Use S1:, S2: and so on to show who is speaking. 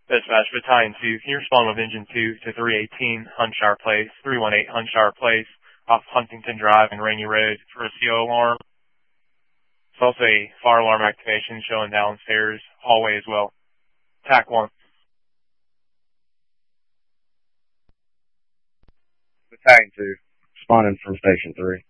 S1: Dispatch, Battalion 2, can you respond with Engine 2 to 318 Hunshire Place, 318 Hunshire Place, off Huntington Drive and Rainy Road for a CO alarm? It's also a fire alarm activation showing downstairs hallway as well. TAC 1.
S2: Battalion 2, responding from Station 3.